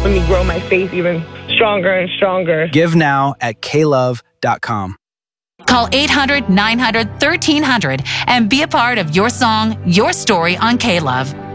helping me grow my faith even stronger and stronger. Give now at klove.com. Call 800-900-1300 and be a part of your song, your story on K-Love.